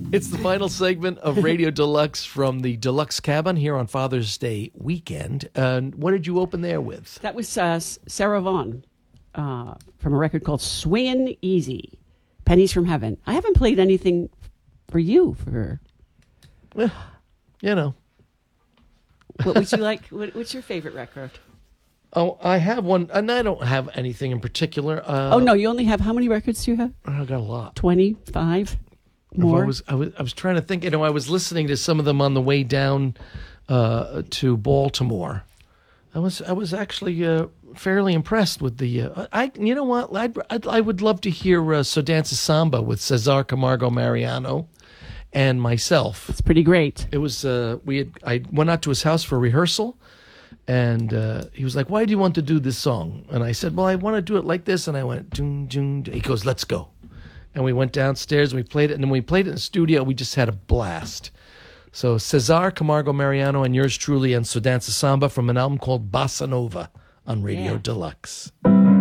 It's the final segment of Radio Deluxe from the Deluxe Cabin here on Father's Day weekend. What did you open there with? That was Sarah Vaughan from a record called Swingin' Easy, Pennies from Heaven. I haven't played anything for you for... Well, you know. What would you like? What's your favorite record? Oh, I have one, and I don't have anything in particular. Oh, no, you only have... How many records do you have? I got a lot. 25? More? I was trying to think. I was listening to some of them on the way down to Baltimore. I was actually fairly impressed with the. You know what? I would love to hear "So Dance a Samba" with Cesar Camargo Mariano and myself. It's pretty great. It was. I went out to his house for rehearsal, and he was like, "Why do you want to do this song?" And I said, "Well, I want to do it like this." And I went, "Jung, jung." He goes, "Let's go." And we went downstairs and we played it. And then we played it in the studio. We just had a blast. So Cesar Camargo Mariano and yours truly and So Dance a Samba from an album called Bossa Nova on Radio Deluxe.